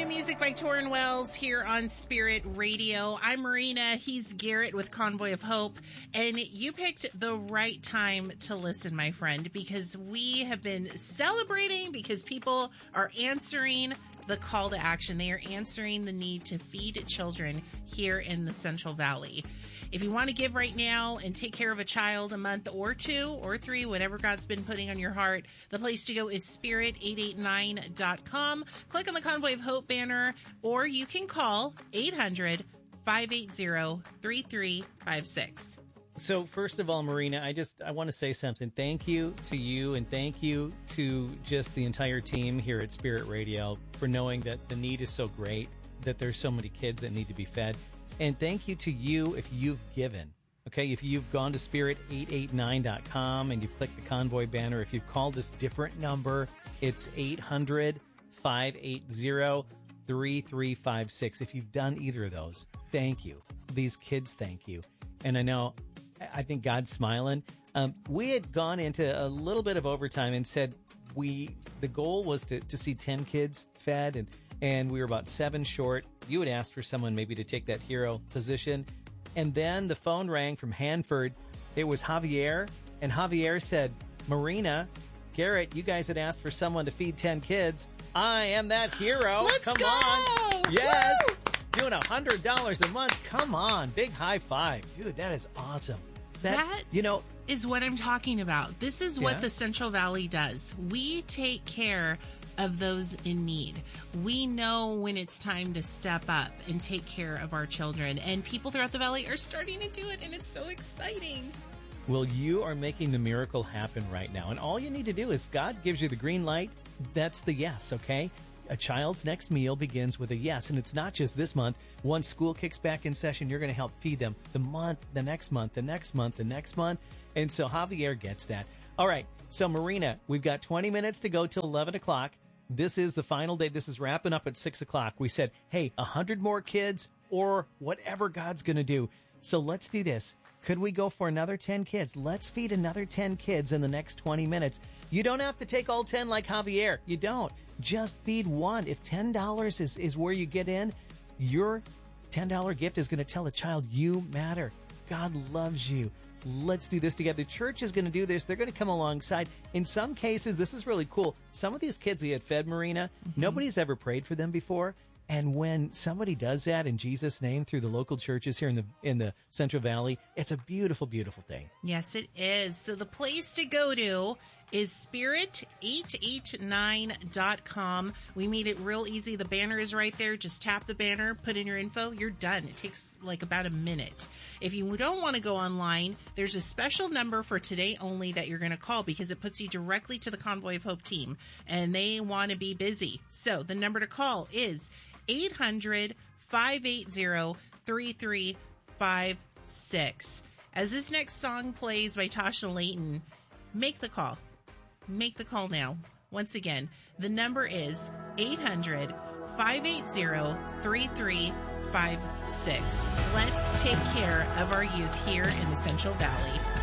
Music by Torrin Wells here on Spirit Radio. I'm Marina. He's Garrett with Convoy of Hope. And you picked the right time to listen, my friend, because we have been celebrating because people are answering the call to action. They are answering the need to feed children here in the Central Valley. If you want to give right now and take care of a child a month or 2 or 3, whatever God's been putting on your heart, the place to go is spirit889.com. Click on the Convoy of Hope banner, or you can call 800-580-3356. So first of all, Marina, I want to say something. Thank you to you, and thank you to just the entire team here at Spirit Radio for knowing that the need is so great, that there's so many kids that need to be fed. And thank you to you if you've given. Okay, if you've gone to spirit889.com and you click the Convoy banner, if you've called this different number, it's 800-580-3356. If you've done either of those, thank you. These kids, thank you. And I think God's smiling. We had gone into a little bit of overtime and said the goal was to see 10 kids fed, and we were about 7 short. You had asked for someone maybe to take that hero position. And then the phone rang from Hanford. It was Javier. And Javier said, Marina, Garrett, you guys had asked for someone to feed 10 kids. I am that hero. Let's Come go! on. Yes. Woo! Doing $100 a month. Come on. Big high five. Dude, that is awesome. That is what I'm talking about. This is what the Central Valley does. We take care of those in need. We know when it's time to step up and take care of our children. And people throughout the valley are starting to do it, and it's so exciting. Well, you are making the miracle happen right now. And all you need to do is God gives you the green light. That's the yes, okay? A child's next meal begins with a yes. And it's not just this month. Once school kicks back in session, you're going to help feed them the next month, the next month. And so Javier gets that. All right. So Marina, we've got 20 minutes to go till 11 o'clock. This is the final day. This is wrapping up at 6 o'clock. We said, hey, 100 more kids or whatever God's going to do. So let's do this. Could we go for another 10 kids? Let's feed another 10 kids in the next 20 minutes. You don't have to take all 10 like Javier. You don't. Just feed one. If $10 is where you get in, your $10 gift is going to tell a child you matter. God loves you. Let's do this together. The church is going to do this. They're going to come alongside. In some cases, this is really cool. Some of these kids he had fed, Marina, nobody's ever prayed for them before. And when somebody does that in Jesus' name through the local churches here in the Central Valley, it's a beautiful, beautiful thing. Yes, it is. So the place to go to is spirit889.com. We made it real easy. The banner is right there. Just tap the banner, put in your info. You're done. It takes like about a minute. If you don't want to go online, there's a special number for today only that you're going to call because it puts you directly to the Convoy of Hope team, and they want to be busy. So the number to call is 800-580-3356. As this next song plays by Tasha Layton, make the call. Make the call now. Once again, the number is 800-580-3356. Let's take care of our youth here in the Central Valley.